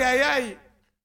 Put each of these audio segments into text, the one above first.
ei.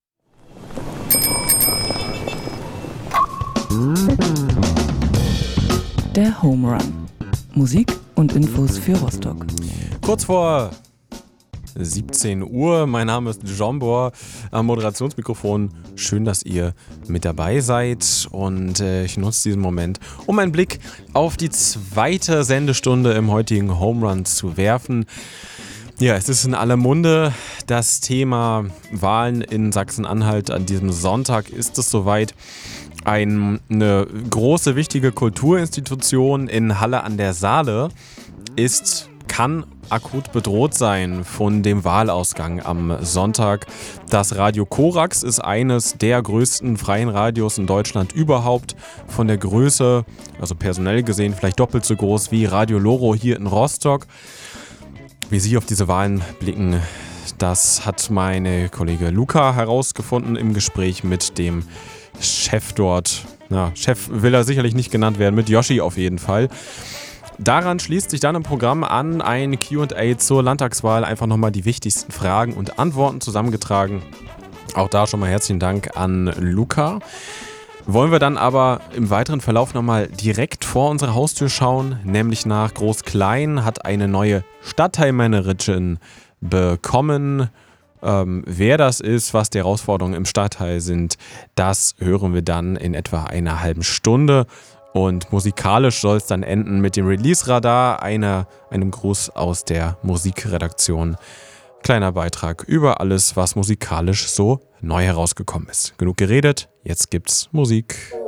Der Home Run. Musik und Infos für Rostock. Kurz vor 17 Uhr, mein Name ist Jombor am Moderationsmikrofon. Schön, dass ihr mit dabei seid und ich nutze diesen Moment, um einen Blick auf die zweite Sendestunde im heutigen Home Run zu werfen. Ja, es ist in aller Munde. Das Thema Wahlen in Sachsen-Anhalt an diesem Sonntag ist es soweit. Eine große, wichtige Kulturinstitution in Halle an der Saale kann akut bedroht sein von dem Wahlausgang am Sonntag. Das Radio Korax ist eines der größten freien Radios in Deutschland überhaupt. Von der Größe, also personell gesehen, vielleicht doppelt so groß wie Radio Loro hier in Rostock. Wie Sie auf diese Wahlen blicken, das hat meine Kollege Luca herausgefunden im Gespräch mit dem Chef dort. Na, Chef will er sicherlich nicht genannt werden, mit Yoshi auf jeden Fall. Daran schließt sich dann im Programm an ein Q&A zur Landtagswahl. Einfach nochmal die wichtigsten Fragen und Antworten zusammengetragen. Auch da schon mal herzlichen Dank an Luca. Wollen wir dann aber im weiteren Verlauf nochmal direkt vor unsere Haustür schauen, nämlich nach Groß-Klein hat eine neue Stadtteilmanagerin bekommen. Wer das ist, was die Herausforderungen im Stadtteil sind, das hören wir dann in etwa einer halben Stunde. Und musikalisch soll es dann enden mit dem Release-Radar, einem Gruß aus der Musikredaktion. Kleiner Beitrag über alles, was musikalisch so neu herausgekommen ist. Genug geredet, jetzt gibt's Musik.